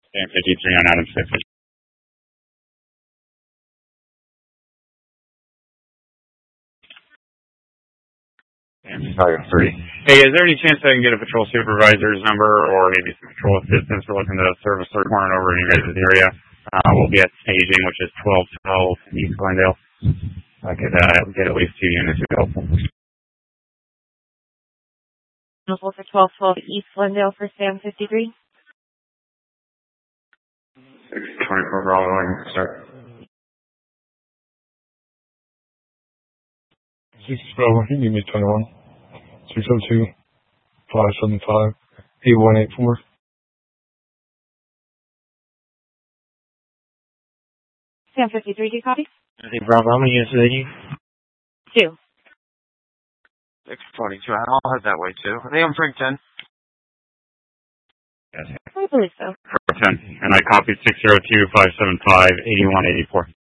Sam 53 on Adam 6. Sam Chicago 3. Hey, is there any chance I can get a patrol supervisor's number or maybe some patrol assistants? We're looking to service third corner over in your guys' area. We'll be at staging, which is 1212 in East Glendale. I could get at least 2 units available. For 1212 East Glendale for Sam 53. 24 Bravo, I can start. 6 Bravo, you give me 21. 602 575 8184. Sam 53, do you copy? I think Bravo, how many units do they need? 2. 622. I'll head that way too. I think I'm for 10. Yes. I believe so. For 10. And I copied 602 575 8184.